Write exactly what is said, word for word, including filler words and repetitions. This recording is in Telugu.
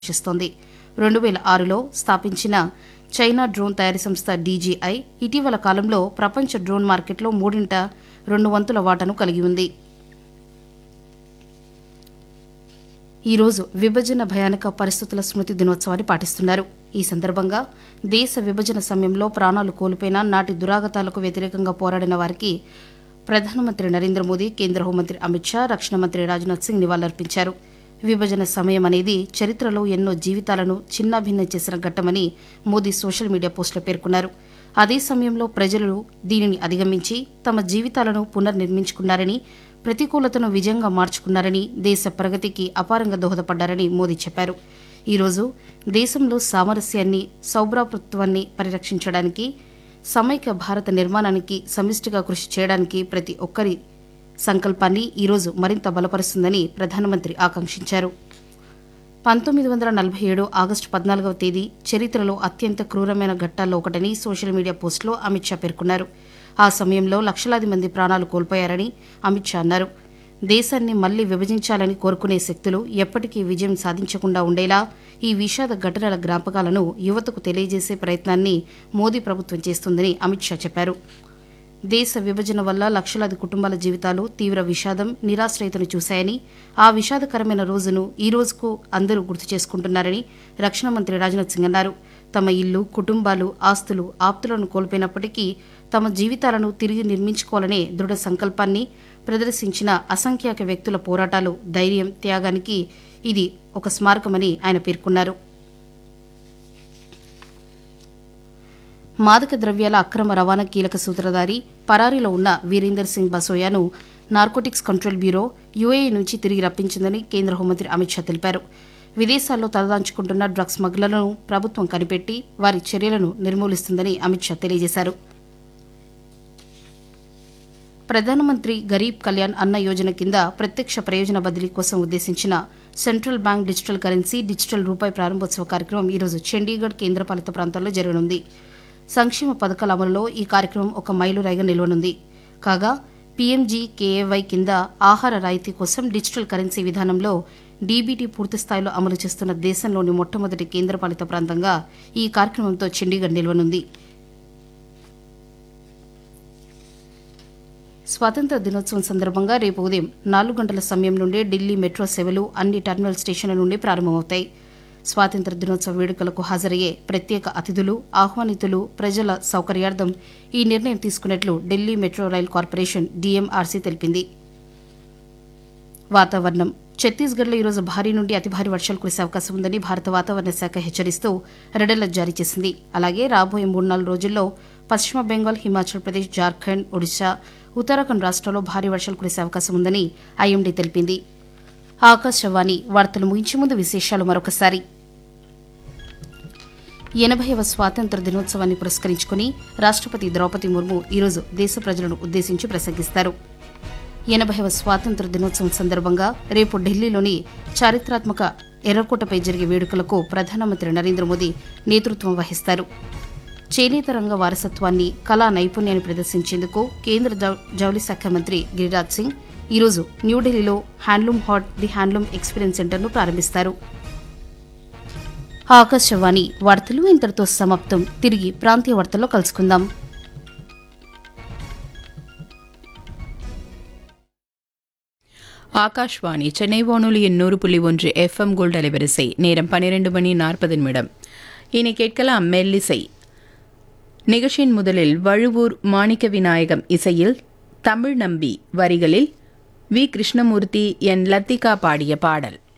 రక్షిస్తోంది. రెండు వేల ఆరులో స్థాపించిన చైనా డ్రోన్ తయారీ సంస్థ డీజీఐ ఇటీవల కాలంలో ప్రపంచ డ్రోన్ మార్కెట్లో మూడింట రెండు వంతుల వాటాను కలిగి ఉంది. ఈరోజు విభజన భయానక పరిస్థితుల స్మృతి దినోత్సవాన్ని పాటిస్తున్నారు. ఈ సందర్భంగా దేశ విభజన సమయంలో ప్రాణాలు కోల్పోయిన నాటి దురాగతాలకు వ్యతిరేకంగా పోరాడిన వారికి ప్రధానమంత్రి నరేంద్ర మోదీ, కేంద్ర హోంమంత్రి అమిత్ షా, రక్షణ మంత్రి రాజ్నాథ్ సింగ్ నివాళులర్పించారు. విభజన సమయం అనేది చరిత్రలో ఎన్నో జీవితాలను చిన్నాభిన్నం చేసిన ఘట్టమని మోదీ సోషల్ మీడియా పోస్టులో పేర్కొన్నారు. అదే సమయంలో ప్రజలు దీనిని అధిగమించి తమ జీవితాలను పునర్నిర్మించుకున్నారని, ప్రతికూలతను విజయంగా మార్చుకున్నారని, దేశ ప్రగతికి అపారంగా దోహదపడ్డారని మోదీ చెప్పారు. ఈరోజు దేశంలో సామరస్యాన్ని, సౌభ్రాతృత్వాన్ని పరిరక్షించడానికి, సమైక్య భారత నిర్మాణానికి సమిష్టిగా కృషి చేయడానికి ప్రతి ఒక్కరి సంకల్పాన్ని ఈరోజు మరింత బలపరుస్తుందని ప్రధానమంత్రి ఆకాంక్షించారు. పంతొమ్మిది వందల నలభై ఏడు ఆగస్టు పద్నాలుగవ తేదీ చరిత్రలో అత్యంత క్రూరమైన ఘట్టాల్లో ఒకటని సోషల్ మీడియా పోస్టులో అమిత్ షా పేర్కొన్నారు. ఆ సమయంలో లక్షలాది మంది ప్రాణాలు కోల్పోయారని అమిత్ షా అన్నారు. దేశాన్ని మళ్లీ విభజించాలని కోరుకునే శక్తులు ఎప్పటికీ విజయం సాధించకుండా ఉండేలా ఈ విషాద ఘటనల జ్ఞాపకాలను యువతకు తెలియజేసే ప్రయత్నాన్ని మోదీ ప్రభుత్వం చేస్తుందని అమిత్ షా చెప్పారు. దేశ విభజన వల్ల లక్షలాది కుటుంబాల జీవితాలు తీవ్ర విషాదం, నిరాశ్రయతను చూశాయని, ఆ విషాదకరమైన రోజును ఈ రోజుకు అందరూ గుర్తు చేసుకుంటున్నారని రక్షణ మంత్రి రాజ్నాథ్ సింగ్ అన్నారు. తమ ఇల్లు, కుటుంబాలు, ఆస్తులు, ఆప్తులను కోల్పోయినప్పటికీ తమ జీవితాలను తిరిగి నిర్మించుకోవాలనే దృఢ సంకల్పాన్ని ప్రదర్శించిన అసంఖ్యాక వ్యక్తుల పోరాటాలు, ధైర్యం, త్యాగానికి ఇది ఒక స్మారకమని ఆయన పేర్కొన్నారు. మాదక ద్రవ్యాల అక్రమ రవాణా కీలక సూత్రధారి, పరారీలో ఉన్న Virender Singh బసోయాను narcotics control bureau UAE నుంచి తిరిగి రప్పించిందని కేంద్ర హోంమంత్రి అమిత్ షా తెలిపారు. విదేశాల్లో తలదాంచుకుంటున్న డ్రగ్స్ స్మగ్లర్లను ప్రభుత్వం కనిపెట్టి వారి చర్యలను నిర్మూలిస్తుందని అమిత్ షా తెలియజేశారు. ప్రధానమంత్రి గరీబ్ కళ్యాణ్ అన్న యోజన కింద ప్రత్యక్ష ప్రయోజన బదిలీ కోసం ఉద్దేశించిన central bank digital currency digital రూపాయి ప్రారంభోత్సవ కార్యక్రమం ఈరోజు చండీగఢ్ కేంద్రపాలిత ప్రాంతాల్లో జరగనుంది. సంక్షేమ పథకాల అమలులో ఈ కార్యక్రమం ఒక మైలురాయిగా నిలవనుంది. కాగా పీఎంజీకేఏవై కింద ఆహార రాయితీ కోసం డిజిటల్ కరెన్సీ విధానంలో డీబీటీ పూర్తిస్థాయిలో అమలు చేస్తున్న దేశంలోని మొట్టమొదటి కేంద్రపాలిత ప్రాంతంగా ఈ కార్యక్రమంతో చండీగఢ్ నిలవనుంది. స్వాతంత్ర దినోత్సవం సందర్భంగా రేపు ఉదయం నాలుగు గంటల సమయం నుండే ఢిల్లీ మెట్రో సేవలు అన్ని టెర్మినల్ స్టేషన్ల నుండి ప్రారంభమవుతాయి. స్వాతంత్ర దినోత్సవ వేడుకలకు హాజరయ్యే ప్రత్యేక అతిథులు, ఆహ్వానితులు, ప్రజల సౌకర్యార్థం ఈ నిర్ణయం తీసుకున్నట్లు Delhi metro rail corporation DMRC తెలిపింది. వాతావరణం. ఛత్తీస్గఢ్లో ఈరోజు భారీ నుండి అతి భారీ వర్షాలు కురిసే అవకాశం ఉందని భారత వాతావరణ శాఖ హెచ్చరిస్తూ రెడ్ అలర్ట్ జారీ చేసింది. అలాగే రాబోయే మూడు నాలుగు రోజుల్లో పశ్చిమ బెంగాల్, హిమాచల్ ప్రదేశ్, జార్ఖండ్, ఒడిశా, ఉత్తరాఖండ్ రాష్ట్రాల్లో భారీ వర్షాలు కురిసే అవకాశం ఉందని ఐఎండీ తెలిపింది. ఆకాశవాణి వార్తలు ముగించే ముందు విశేషాలు మరొకసారి. ఎనభైవ స్వాతంత్ర దినోత్సవాన్ని పురస్కరించుకుని రాష్ట్రపతి ద్రౌపది ముర్ము ఈరోజు దేశ ప్రజలను ఉద్దేశించి ప్రసంగిస్తారు. ఎనభైవ స్వాతంత్ర దినోత్సవం సందర్భంగా రేపు ఢిల్లీలోని చారిత్రాత్మక ఎర్రకోటపై జరిగే వేడుకలకు ప్రధానమంత్రి నరేంద్ర మోదీ నేతృత్వం వహిస్తారు. చేనేత రంగ వారసత్వాన్ని, కళా నైపుణ్యాన్ని ప్రదర్శించేందుకు కేంద్ర జౌళి శాఖ మంత్రి గిరిరాజ్ సింగ్ ఈరోజు న్యూఢిల్లీలో handloom hot the handloom experience సెంటర్ను ప్రారంభిస్తారు. ఆకాశవాణి వార్తలు ఇంతటితో సమాప్తం. తిరిగి ప్రాంతీయ వార్తల్లో కలుసుకుందాం. ஆகாஷ்வாணி சென்னை வானொலியின் நூறு புள்ளி ஒன்று எஃப்எம் கோல்டு அலைவரிசை. நேரம் பன்னிரண்டு மணி நாற்பது நிமிடம். இனி கேட்கலாம் மெல்லிசை. நிகழ்ச்சியின் முதலில் வழுவூர் மாணிக்க விநாயகம் இசையில் தமிழ் நம்பி வரிகளில் வி கிருஷ்ணமூர்த்தி என் லத்திகா பாடிய பாடல்.